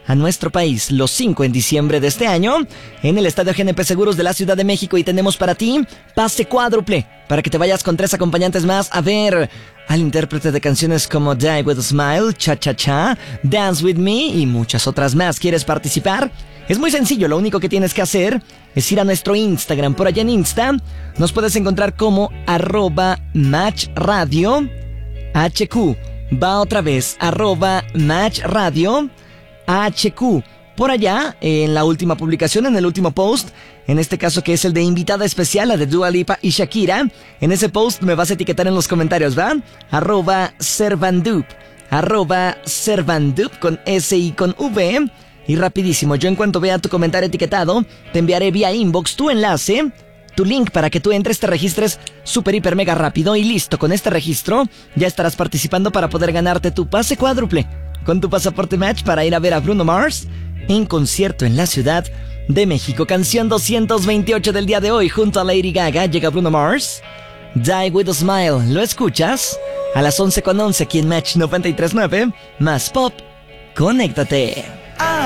a nuestro país los 5 en diciembre de este año en el Estadio GNP Seguros de la Ciudad de México, y tenemos para ti pase cuádruple para que te vayas con 3 acompañantes más a ver al intérprete de canciones como Die With a Smile, Cha Cha Cha, Dance With Me y muchas otras más. ¿Quieres participar? Es muy sencillo, lo único que tienes que hacer es ir a nuestro Instagram. Por allá en Insta nos puedes encontrar como @matchradio HQ. Va otra vez, @matchradio HQ. Por allá, en la última publicación, en el último post, en este caso que es el de invitada especial, la de Dua Lipa y Shakira, en ese post me vas a etiquetar en los comentarios, ¿va? @Servandup, @Servandup con S y con V. Y rapidísimo, yo en cuanto vea tu comentario etiquetado, te enviaré vía inbox tu enlace, tu link para que tú entres, te registres súper, hiper, mega rápido y listo. Con este registro ya estarás participando para poder ganarte tu pase cuádruple con tu pasaporte Match para ir a ver a Bruno Mars en concierto en la Ciudad de México. Canción 228 del día de hoy, junto a Lady Gaga llega Bruno Mars, Die With a Smile. ¿Lo escuchas? A las 11:11 aquí en Match 93.9, más pop. Conéctate.